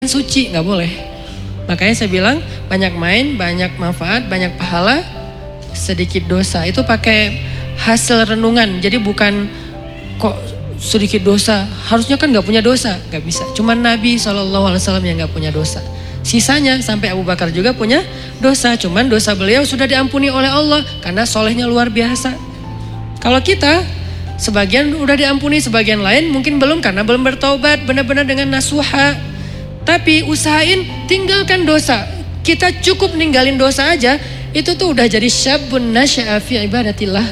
suci, nggak boleh. Makanya saya bilang banyak main, banyak manfaat, banyak pahala, sedikit dosa. Itu pakai hasil renungan. Jadi bukan kok sedikit dosa, harusnya kan nggak punya dosa, nggak bisa. Cuman Nabi SAW yang nggak punya dosa. Sisanya sampai Abu Bakar juga punya dosa. Cuman dosa beliau sudah diampuni oleh Allah karena solehnya luar biasa. Kalau kita sebagian udah diampuni, sebagian lain mungkin belum karena belum bertaubat benar-benar dengan nasuha. Tapi usahain tinggalkan dosa. Kita cukup ninggalin dosa aja, itu tuh udah jadi syabun nasya'a fi ibadatillah.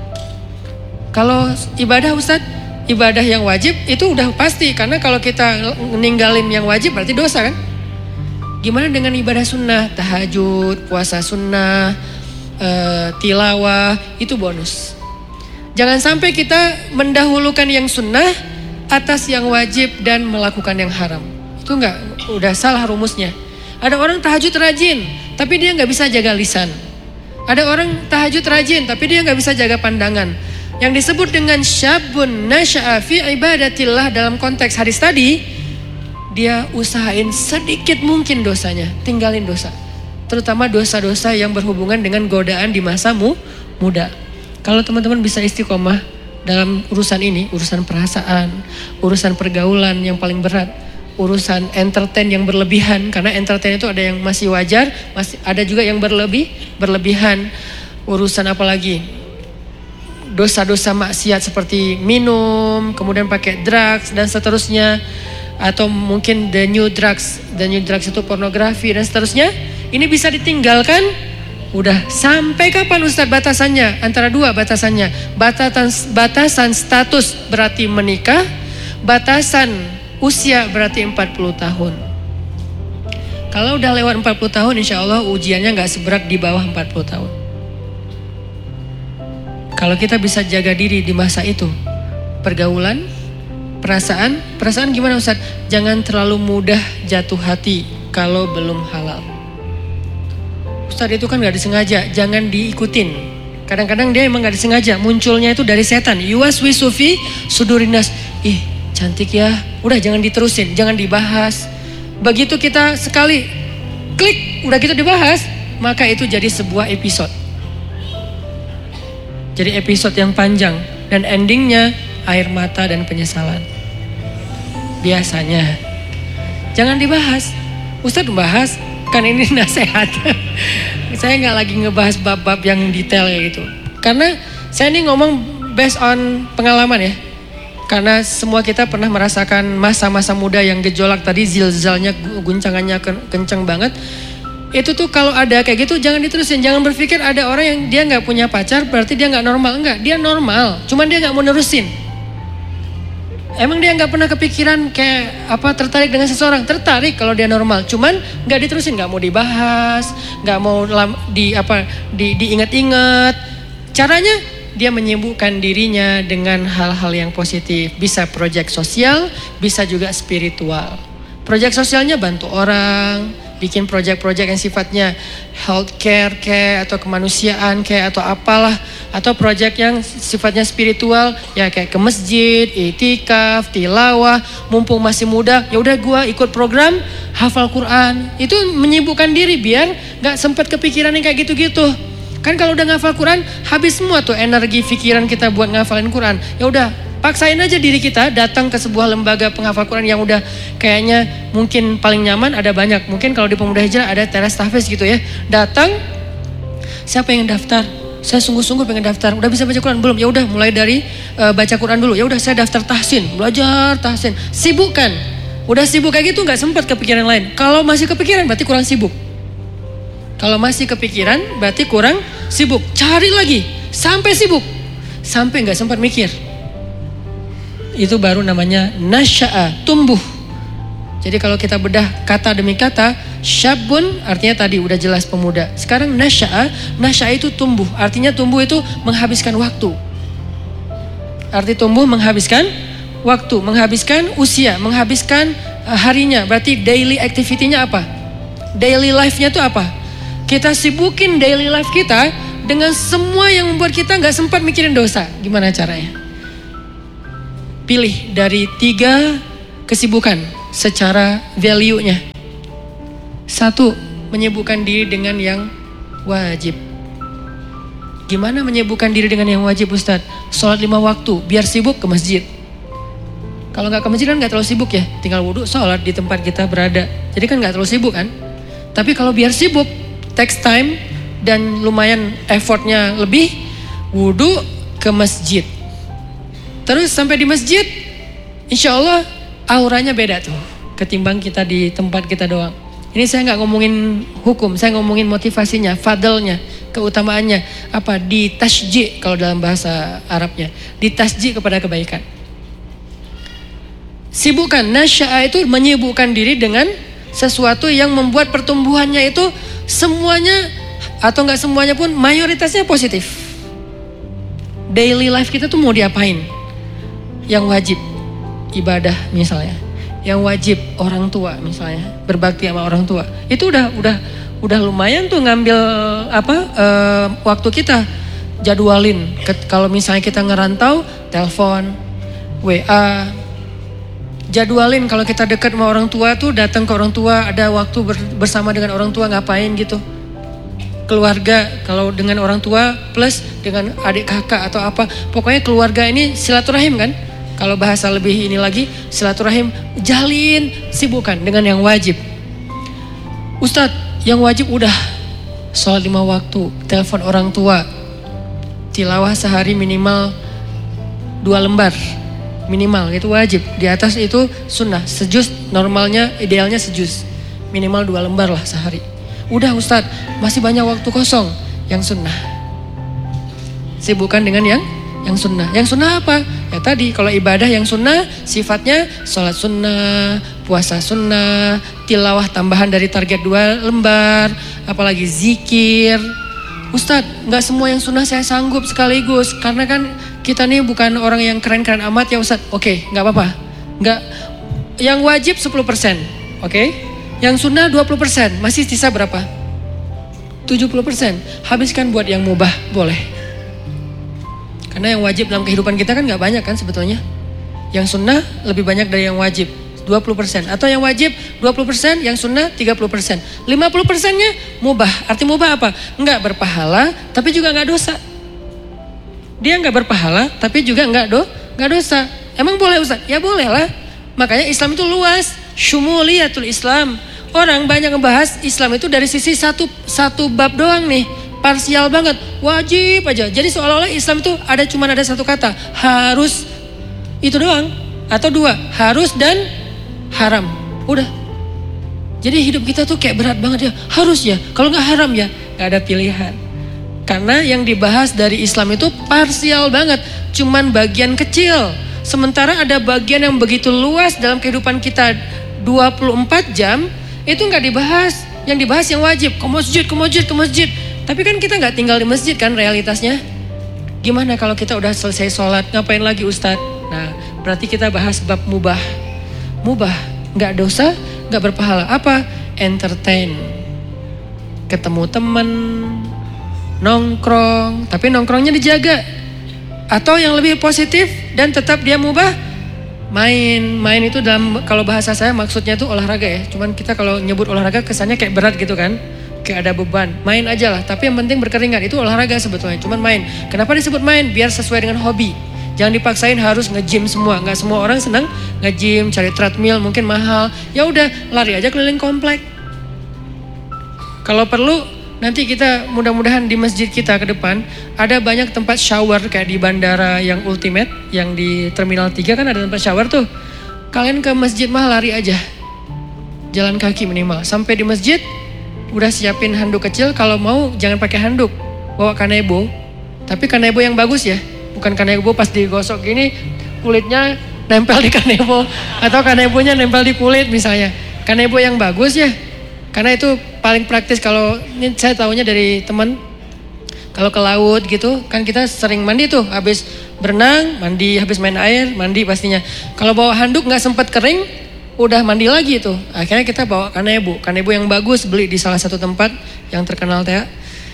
Kalau ibadah Ustadz, ibadah yang wajib itu udah pasti. Karena kalau kita ninggalin yang wajib berarti dosa kan. Gimana dengan ibadah sunnah, tahajud, puasa sunnah, tilawah, itu bonus. Jangan sampai kita mendahulukan yang sunnah atas yang wajib dan melakukan yang haram. Itu udah salah rumusnya. Ada orang tahajud rajin, tapi dia nggak bisa jaga lisan. Ada orang tahajud rajin, tapi dia nggak bisa jaga pandangan. Yang disebut dengan syabun nasya'a fi ibadatillah dalam konteks hadis tadi, dia usahain sedikit mungkin dosanya, tinggalin dosa. Terutama dosa-dosa yang berhubungan dengan godaan di masa muda. Kalau teman-teman bisa istiqomah dalam urusan ini, urusan perasaan, urusan pergaulan yang paling berat, urusan entertain yang berlebihan, karena entertain itu ada yang masih wajar, masih ada juga yang berlebihan. Urusan apa lagi? Dosa-dosa maksiat seperti minum, kemudian pakai drugs dan seterusnya, atau mungkin the new drugs itu pornografi dan seterusnya. Ini bisa ditinggalkan. Udah sampai kapan Ustadz batasannya? Antara dua batasannya. Batasan status berarti menikah, batasan usia berarti 40 tahun. Kalau udah lewat 40 tahun insya Allah ujiannya gak seberat di bawah 40 tahun. Kalau kita bisa jaga diri di masa itu, pergaulan, perasaan gimana Ustaz? Jangan terlalu mudah jatuh hati kalau belum halal. Ustaz itu kan gak disengaja, jangan diikutin. Kadang-kadang dia emang gak disengaja, munculnya itu dari setan. Yuwaswisu fi sudurinas. Cantik ya, udah jangan diterusin, jangan dibahas. Begitu kita sekali klik, udah gitu dibahas, maka itu jadi sebuah episode. Jadi episode yang panjang dan endingnya air mata dan penyesalan. Biasanya. Jangan dibahas. Ustadz membahas, kan ini nasihat. Saya gak lagi ngebahas bab-bab yang detail gitu. Karena saya ini ngomong based on pengalaman ya. Karena semua kita pernah merasakan masa-masa muda yang gejolak tadi, zilzalnya, guncangannya kenceng banget. Itu tuh kalau ada kayak gitu jangan diterusin. Jangan berpikir ada orang yang dia gak punya pacar berarti dia gak normal. Enggak, dia normal. Cuman dia gak mau nerusin. Emang dia gak pernah kepikiran kayak tertarik dengan seseorang. Tertarik kalau dia normal. Cuman gak diterusin, gak mau dibahas, gak mau diingat-ingat. Caranya dia menyibukkan dirinya dengan hal-hal yang positif. Bisa proyek sosial, bisa juga spiritual. Proyek sosialnya bantu orang, bikin proyek-proyek yang sifatnya healthcare kayak atau kemanusiaan kayak atau apalah. Atau proyek yang sifatnya spiritual ya kayak ke masjid, i'tikaf, tilawah. Mumpung masih muda, ya udah gua ikut program hafal Quran. Itu menyibukkan diri biar gak sempat kepikiran yang kayak gitu-gitu. Kan kalau udah ngafal Quran, habis semua tuh energi pikiran kita buat ngafalin Quran. Ya udah, paksain aja diri kita datang ke sebuah lembaga penghafal Quran yang udah kayaknya mungkin paling nyaman, ada banyak. Mungkin kalau di Pemuda Hijrah ada teras tahfiz gitu ya. Datang, siapa yang daftar? Saya sungguh-sungguh pengen daftar. Udah bisa baca Quran belum? Ya udah, mulai dari baca Quran dulu. Ya udah, saya daftar tahsin, belajar tahsin. Sibukkan. Udah sibuk kayak gitu nggak sempat kepikiran lain. Kalau masih kepikiran berarti kurang sibuk. Kalau masih kepikiran berarti kurang sibuk. Cari lagi sampai sibuk. Sampai gak sempat mikir. Itu baru namanya nasya'a, tumbuh. Jadi kalau kita bedah kata demi kata, syabun artinya tadi udah jelas pemuda. Sekarang nasya'a itu tumbuh. Artinya tumbuh itu menghabiskan waktu. Arti tumbuh menghabiskan waktu, menghabiskan usia, menghabiskan harinya. Berarti daily activity-nya apa? Daily life-nya itu apa? Kita sibukin daily life kita dengan semua yang membuat kita gak sempat mikirin dosa. Gimana caranya? Pilih dari 3 kesibukan. secara value-nya. Satu, menyibukkan diri dengan yang wajib. Gimana menyibukkan diri dengan yang wajib Ustadz? Sholat 5 waktu, biar sibuk ke masjid. Kalau nggak ke masjid kan nggak terlalu sibuk ya, tinggal wudhu, sholat di tempat kita berada. Jadi kan nggak terlalu sibuk kan. Tapi kalau biar sibuk, takes time dan lumayan effortnya lebih, wudhu ke masjid. Terus sampai di masjid, insya Allah auranya beda tuh ketimbang kita di tempat kita doang. Ini saya nggak ngomongin hukum, saya ngomongin motivasinya, fadlnya, keutamaannya. Apa? Ditasji kalau dalam bahasa Arabnya. Ditasji kepada kebaikan. Sibukkan, nasya'a itu menyibukkan diri dengan sesuatu yang membuat pertumbuhannya itu semuanya, atau nggak semuanya pun, mayoritasnya positif. Daily life kita tuh mau diapain? Yang wajib, ibadah misalnya. Yang wajib orang tua misalnya, berbakti sama orang tua. Itu udah lumayan tuh ngambil waktu kita, jadwalin. Kalau misalnya kita ngerantau, telepon, WA, jadwalin. Kalau kita dekat sama orang tua tuh datang ke orang tua, ada waktu bersama dengan orang tua, ngapain gitu. Keluarga, kalau dengan orang tua plus dengan adik kakak atau apa, pokoknya keluarga ini silaturahim kan. Kalau bahasa lebih ini lagi, silaturahim, jalin, sibukkan dengan yang wajib. Ustadz, yang wajib udah sholat 5 waktu, telepon orang tua, tilawah sehari minimal 2 lembar, minimal itu wajib. Di atas itu sunnah, sejuz normalnya, idealnya sejuz, minimal 2 lembar lah sehari. Udah Ustadz, masih banyak waktu kosong, yang sunnah. Sibukkan dengan yang sunnah. Yang sunnah apa? Ya tadi, kalau ibadah yang sunnah sifatnya sholat sunnah, puasa sunnah, tilawah tambahan dari target 2 lembar, apalagi zikir. Ustadz, gak semua yang sunnah saya sanggup sekaligus, karena kan kita nih bukan orang yang keren-keren amat ya Ustadz. Oke, gak apa-apa. Yang wajib 10%, oke? Yang sunnah 20%, masih sisa berapa? 70%. Habiskan buat yang mubah, boleh. Karena yang wajib dalam kehidupan kita kan gak banyak kan sebetulnya. Yang sunnah lebih banyak dari yang wajib, 20%. Atau yang wajib 20%, yang sunnah 30%. 50%-nya mubah. Arti mubah apa? Enggak berpahala, tapi juga gak dosa. Dia gak berpahala, tapi juga gak dosa. Emang boleh Ustaz? Ya boleh lah. Makanya Islam itu luas. Syumuliyatul Islam. Orang banyak ngebahas Islam itu dari sisi satu bab doang nih. Parsial banget, wajib aja. Jadi seolah-olah Islam itu cuma ada satu kata, harus, itu doang. Atau 2, harus dan haram. Udah. Jadi hidup kita tuh kayak berat banget ya, harus ya. Kalau nggak haram ya, nggak ada pilihan. Karena yang dibahas dari Islam itu parsial banget, cuman bagian kecil. Sementara ada bagian yang begitu luas dalam kehidupan kita 24 jam, itu nggak dibahas. Yang dibahas yang wajib, ke masjid. Tapi kan kita nggak tinggal di masjid kan realitasnya. Gimana kalau kita udah selesai sholat, ngapain lagi Ustadz? Nah, berarti kita bahas bab mubah. Mubah, nggak dosa, nggak berpahala. Apa? Entertain. Ketemu temen, nongkrong, tapi nongkrongnya dijaga. Atau yang lebih positif dan tetap dia mubah, main itu dalam, kalau bahasa saya maksudnya itu olahraga ya. Cuman kita kalau nyebut olahraga kesannya kayak berat gitu kan. Kayak ada beban, main aja lah. Tapi yang penting berkeringat, itu olahraga sebetulnya. Cuman main. Kenapa disebut main? Biar sesuai dengan hobi. Jangan dipaksain harus nge-gym semua. Nggak semua orang senang nge-gym, cari treadmill mungkin mahal. Ya udah, lari aja keliling komplek. Kalau perlu, nanti kita mudah-mudahan di masjid kita ke depan ada banyak tempat shower kayak di bandara yang ultimate, yang di Terminal 3 kan ada tempat shower tuh. Kalian ke masjid mah lari aja. Jalan kaki minimal. Sampai di masjid, udah siapin handuk kecil, kalau mau jangan pakai handuk, bawa kanebo. Tapi kanebo yang bagus ya, bukan kanebo pas digosok gini kulitnya nempel di kanebo, atau kanebonya nempel di kulit misalnya. Kanebo yang bagus ya, karena itu paling praktis. Kalau ini saya tahunya dari teman, kalau ke laut gitu kan kita sering mandi tuh, habis berenang mandi, habis main air mandi pastinya. Kalau bawa handuk nggak sempat kering, udah mandi lagi tuh. Akhirnya kita bawa kanebo yang bagus, beli di salah satu tempat yang terkenal teh.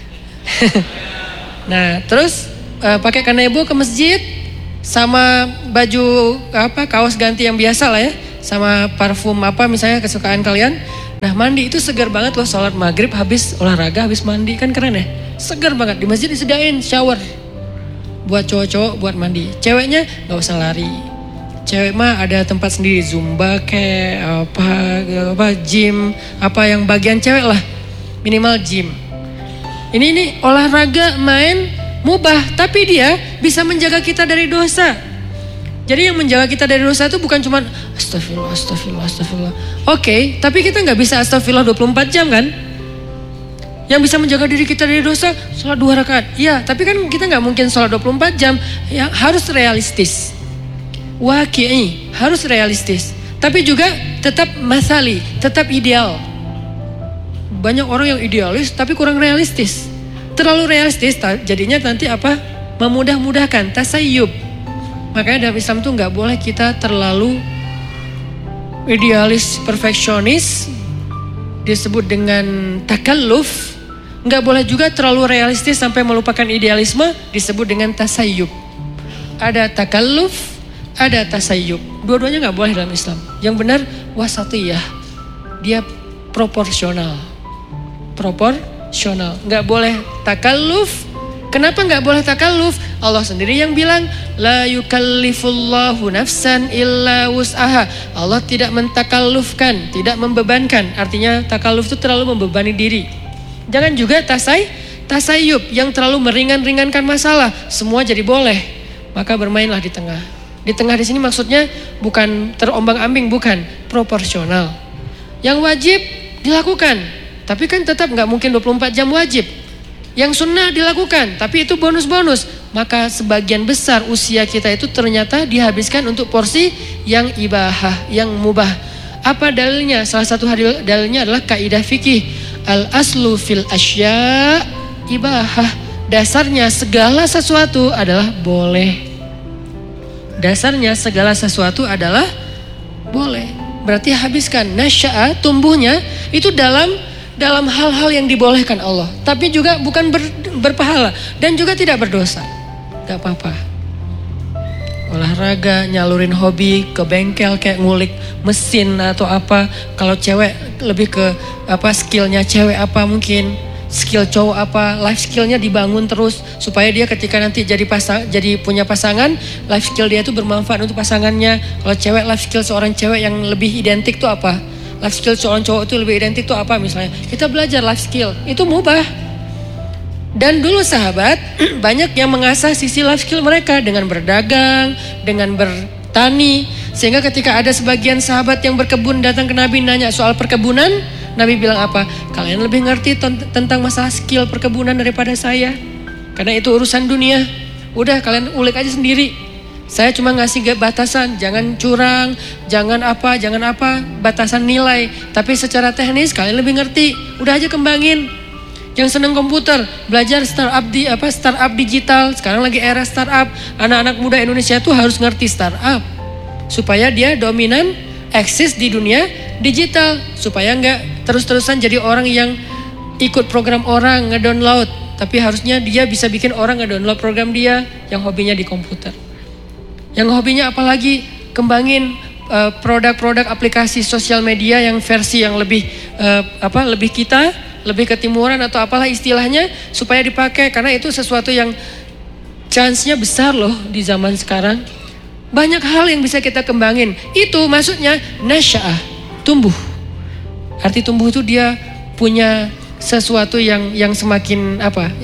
Nah, terus pakai kanebo ke masjid sama baju kaos ganti yang biasa lah ya. sama parfum apa misalnya kesukaan kalian. Nah mandi itu segar banget loh, sholat maghrib habis olahraga, habis mandi kan keren ya. Segar banget, di masjid disediain shower. Buat cowok-cowok buat mandi. Ceweknya gak usah lari. Cewek mah ada tempat sendiri, zumba kayak apa gym, apa yang bagian cewek lah. Minimal gym. Ini olahraga main mubah, tapi dia bisa menjaga kita dari dosa. Jadi yang menjaga kita dari dosa itu bukan cuma astagfirullah. Oke, tapi kita nggak bisa astagfirullah 24 jam kan? Yang bisa menjaga diri kita dari dosa, sholat 2 rakaat. Iya, tapi kan kita nggak mungkin sholat 24 jam. Ya, harus realistis. Waqi'i, harus realistis. Tapi juga tetap masali, tetap ideal. Banyak orang yang idealis tapi kurang realistis. Terlalu realistis jadinya nanti apa? Memudah-mudahkan, tasayyub. Makanya dalam Islam tuh nggak boleh kita terlalu idealis, perfeksionis, disebut dengan takalluf. Nggak boleh juga terlalu realistis sampai melupakan idealisme, disebut dengan tasayyub. Ada takalluf, ada tasayyub. Dua-duanya nggak boleh dalam Islam. Yang benar wasatiyah, dia proporsional. Nggak boleh takalluf. Kenapa nggak boleh takalluf? Allah sendiri yang bilang, la yukallifullahu nafsan illa wus'aha. Allah tidak mentakallufkan, tidak membebankan. Artinya takalluf itu terlalu membebani diri. Jangan juga tasayyub yang terlalu meringankan masalah. Semua jadi boleh. Maka bermainlah di tengah. Di tengah di sini maksudnya bukan terombang-ambing, bukan, proporsional. Yang wajib dilakukan, tapi kan tetap nggak mungkin 24 jam wajib. Yang sunnah dilakukan, tapi itu bonus-bonus. Maka sebagian besar usia kita itu ternyata dihabiskan untuk porsi yang ibahah, yang mubah. Apa dalilnya? Salah satu dalilnya adalah kaidah fikih. Al-aslu fil asya ibahah. Dasarnya segala sesuatu adalah boleh. Dasarnya segala sesuatu adalah boleh. Berarti habiskan. Nasya'a, tumbuhnya itu dalam hal-hal yang dibolehkan Allah. Tapi juga bukan berpahala. Dan juga tidak berdosa. Gak apa-apa. Olahraga, nyalurin hobi, ke bengkel kayak ngulik mesin atau apa. Kalau cewek lebih ke apa skillnya cewek apa mungkin. Skill cowok apa, life skillnya dibangun terus. Supaya dia ketika nanti jadi punya pasangan, life skill dia itu bermanfaat untuk pasangannya. Kalau cewek, life skill seorang cewek yang lebih identik itu apa? Life skill seorang cowok itu lebih identik itu apa misalnya? Kita belajar life skill, itu mubah. Dan dulu sahabat banyak yang mengasah sisi life skill mereka dengan berdagang, dengan bertani. Sehingga ketika ada sebagian sahabat yang berkebun datang ke Nabi nanya soal perkebunan, Nabi bilang apa? Kalian lebih ngerti tentang masalah skill perkebunan daripada saya. Karena itu urusan dunia. Udah kalian ulik aja sendiri. Saya cuma ngasih batasan, jangan curang, jangan apa, batasan nilai. Tapi secara teknis kalian lebih ngerti, udah aja kembangin. Yang seneng komputer, belajar startup digital. Sekarang lagi era startup. Anak-anak muda Indonesia tuh harus ngerti startup. Supaya dia dominan, eksis di dunia digital. Supaya nggak terus-terusan jadi orang yang ikut program orang, ngedownload. Tapi harusnya dia bisa bikin orang ngedownload program dia yang hobinya di komputer. Yang hobinya apalagi kembangin produk-produk aplikasi sosial media yang versi yang lebih lebih ketimuran atau apalah istilahnya supaya dipakai karena itu sesuatu yang chance-nya besar loh di zaman sekarang. Banyak hal yang bisa kita kembangin. Itu maksudnya nasya'ah, tumbuh. Arti tumbuh itu dia punya sesuatu yang semakin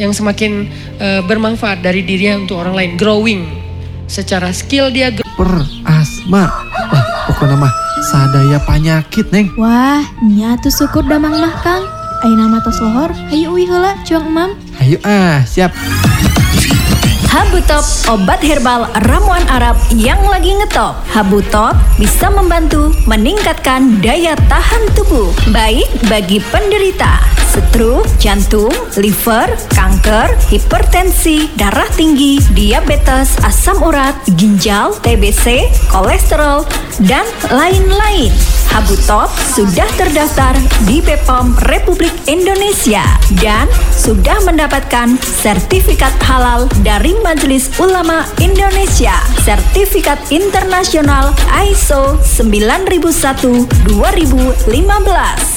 bermanfaat dari dirinya untuk orang lain, growing. Secara skill dia Asma. Pokoknya mah sadaya penyakit neng. Wah, nya tuh syukur damang mah Kang. Ayeuna mah tos lohor, hayu uwi heula cuang emam. Hayu siap. Habutop, obat herbal ramuan Arab yang lagi ngetop. Habutop bisa membantu meningkatkan daya tahan tubuh. Baik bagi penderita stroke, jantung, liver, kanker, hipertensi, darah tinggi, diabetes, asam urat, ginjal, TBC, kolesterol, dan lain-lain. Habutop sudah terdaftar di BPOM Republik Indonesia dan sudah mendapatkan sertifikat halal dari Majelis Ulama Indonesia, sertifikat internasional ISO 9001-2015.